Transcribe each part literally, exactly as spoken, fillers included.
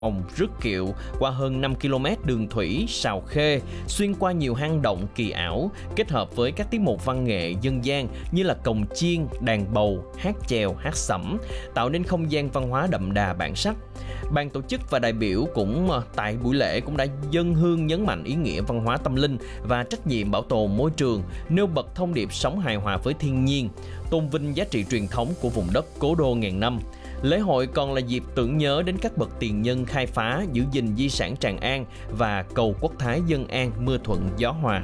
Ông rước kiệu qua hơn năm ki lô mét đường thủy Sào Khê, xuyên qua nhiều hang động kỳ ảo, kết hợp với các tiết mục văn nghệ dân gian như là cồng chiêng, đàn bầu, hát chèo, hát sẩm, tạo nên không gian văn hóa đậm đà bản sắc. Ban tổ chức và đại biểu cũng tại buổi lễ cũng đã dâng hương nhấn mạnh ý nghĩa văn hóa tâm linh và trách nhiệm bảo tồn môi trường, nêu bật thông điệp sống hài hòa với thiên nhiên, tôn vinh giá trị truyền thống của vùng đất cố đô ngàn năm. Lễ hội còn là dịp tưởng nhớ đến các bậc tiền nhân khai phá, giữ gìn di sản Tràng An và cầu quốc thái dân an, mưa thuận gió hòa.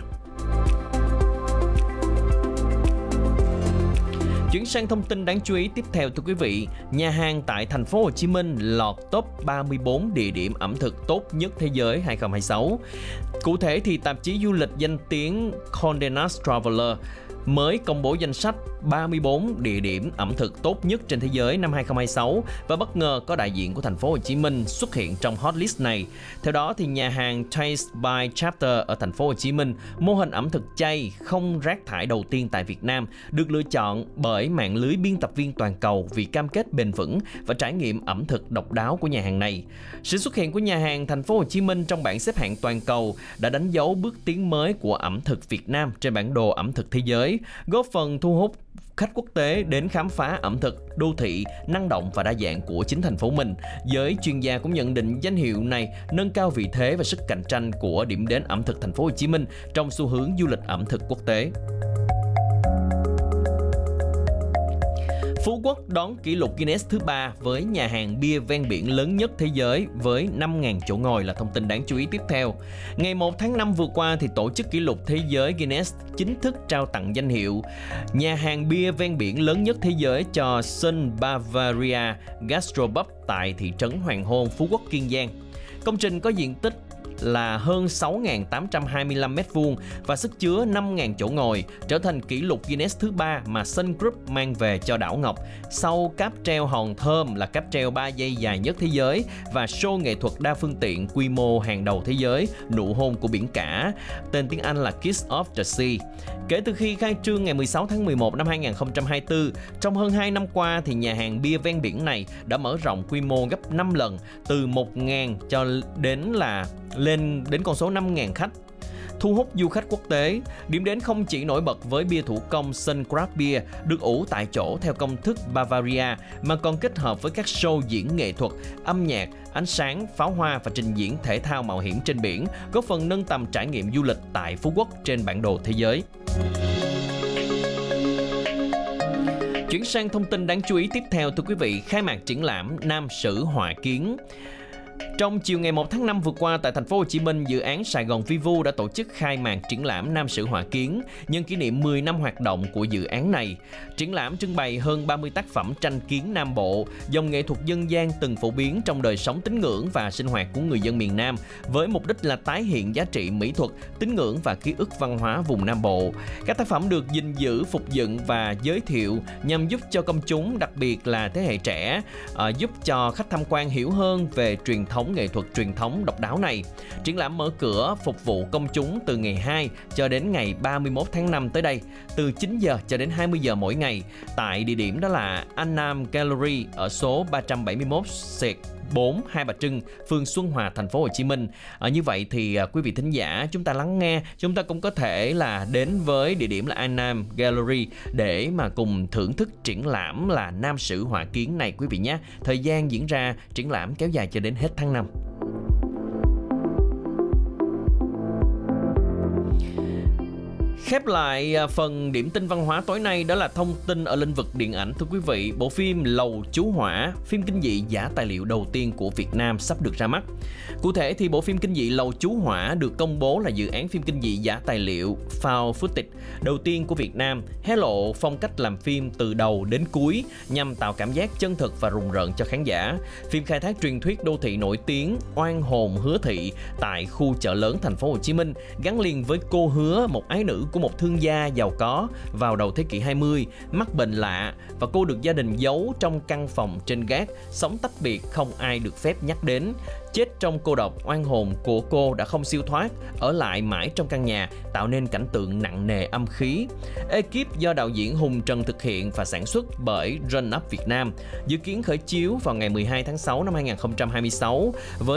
Chuyển sang thông tin đáng chú ý tiếp theo thưa quý vị, nhà hàng tại thành phố Hồ Chí Minh lọt top ba mươi bốn địa điểm ẩm thực tốt nhất thế giới hai không hai sáu. Cụ thể thì tạp chí du lịch danh tiếng Condé Nast Traveler mới công bố danh sách ba mươi bốn địa điểm ẩm thực tốt nhất trên thế giới năm hai không hai sáu và bất ngờ có đại diện của thành phố Hồ Chí Minh xuất hiện trong hot list này. Theo đó thì nhà hàng Taste by Chapter ở thành phố Hồ Chí Minh, mô hình ẩm thực chay không rác thải đầu tiên tại Việt Nam, được lựa chọn bởi mạng lưới biên tập viên toàn cầu vì cam kết bền vững và trải nghiệm ẩm thực độc đáo của nhà hàng này. Sự xuất hiện của nhà hàng thành phố Hồ Chí Minh trong bảng xếp hạng toàn cầu đã đánh dấu bước tiến mới của ẩm thực Việt Nam trên bản đồ ẩm thực thế giới, góp phần thu hút khách quốc tế đến khám phá ẩm thực đô thị năng động và đa dạng của chính thành phố mình. Giới chuyên gia cũng nhận định danh hiệu này nâng cao vị thế và sức cạnh tranh của điểm đến ẩm thực thành phố Hồ Chí Minh trong xu hướng du lịch ẩm thực quốc tế. Phú Quốc đón kỷ lục Guinness thứ ba với nhà hàng bia ven biển lớn nhất thế giới với năm nghìn chỗ ngồi là thông tin đáng chú ý tiếp theo. Ngày một tháng năm vừa qua thì tổ chức kỷ lục thế giới Guinness chính thức trao tặng danh hiệu nhà hàng bia ven biển lớn nhất thế giới cho Sun Bavaria Gastropub tại thị trấn Hoàng Hôn, Phú Quốc, Kiên Giang. Công trình có diện tích là hơn sáu nghìn tám trăm hai mươi lăm mét vuông và sức chứa năm nghìn chỗ ngồi, trở thành kỷ lục Guinness thứ ba mà Sun Group mang về cho đảo Ngọc, sau cáp treo hòn thơm là cáp treo ba giây dài nhất thế giới và show nghệ thuật đa phương tiện quy mô hàng đầu thế giới Nụ hôn của biển cả, tên tiếng Anh là Kiss of the Sea. Kể từ khi khai trương ngày mười sáu tháng mười một năm hai nghìn không trăm hai mươi tư, trong hơn hai năm qua thì nhà hàng bia ven biển này đã mở rộng quy mô gấp năm lần, từ một nghìn cho đến là lên đến con số năm nghìn khách, thu hút du khách quốc tế. Điểm đến không chỉ nổi bật với bia thủ công Sun Craft Beer được ủ tại chỗ theo công thức Bavaria mà còn kết hợp với các show diễn nghệ thuật, âm nhạc, ánh sáng, pháo hoa và trình diễn thể thao mạo hiểm trên biển, góp phần nâng tầm trải nghiệm du lịch tại Phú Quốc trên bản đồ thế giới. Chuyển sang thông tin đáng chú ý tiếp theo thưa quý vị, khai mạc triển lãm Nam Sử Họa Kiến. Trong chiều ngày một tháng năm vừa qua tại thành phố Hồ Chí Minh, dự án Sài Gòn Vivu đã tổ chức khai mạc triển lãm Nam Sử Họa Kiến nhân kỷ niệm mười năm hoạt động của dự án này. Triển lãm trưng bày hơn ba mươi tác phẩm tranh kiến Nam Bộ, dòng nghệ thuật dân gian từng phổ biến trong đời sống tín ngưỡng và sinh hoạt của người dân miền Nam, với mục đích là tái hiện giá trị mỹ thuật, tín ngưỡng và ký ức văn hóa vùng Nam Bộ. Các tác phẩm được gìn giữ, phục dựng và giới thiệu nhằm giúp cho công chúng, đặc biệt là thế hệ trẻ, uh, giúp cho khách tham quan hiểu hơn về truyền thống nghệ thuật truyền thống độc đáo này. Triển lãm mở cửa phục vụ công chúng từ ngày hai cho đến ngày ba mươi mốt tháng năm tới đây, từ chín giờ cho đến hai mươi giờ mỗi ngày, tại địa điểm đó là Annam Gallery ở số ba trăm bảy mươi mốt bốn Hai Bà Trưng, phường Xuân Hòa, thành phố Hồ Chí Minh. À, như vậy thì à, quý vị thính giả, chúng ta lắng nghe, chúng ta cũng có thể là đến với địa điểm là Annam Gallery để mà cùng thưởng thức triển lãm là Nam Sử Họa Kiến này quý vị nhé. Thời gian diễn ra triển lãm kéo dài cho đến hết tháng năm. Khép lại phần điểm tin văn hóa tối nay đó là thông tin ở lĩnh vực điện ảnh thưa quý vị. Bộ phim Lầu Chú Hỏa, phim kinh dị giả tài liệu đầu tiên của Việt Nam sắp được ra mắt. Cụ thể thì bộ phim kinh dị Lầu Chú Hỏa được công bố là dự án phim kinh dị giả tài liệu found footage đầu tiên của Việt Nam, hé lộ phong cách làm phim từ đầu đến cuối nhằm tạo cảm giác chân thực và rùng rợn cho khán giả. Phim khai thác truyền thuyết đô thị nổi tiếng Oan hồn Hứa Thị tại khu chợ lớn thành phố Hồ Chí Minh, gắn liền với cô Hứa, một ái nữ của một thương gia giàu có vào đầu thế kỷ hai mươi, mắc bệnh lạ và cô được gia đình giấu trong căn phòng trên gác, sống tách biệt không ai được phép nhắc đến. Chết trong cô độc, oan hồn của cô đã không siêu thoát, ở lại mãi trong căn nhà, tạo nên cảnh tượng nặng nề âm khí. Ekip do đạo diễn Hùng Trần thực hiện và sản xuất bởi Run Up Việt Nam, dự kiến khởi chiếu vào ngày mười hai tháng sáu năm hai nghìn không trăm hai mươi sáu với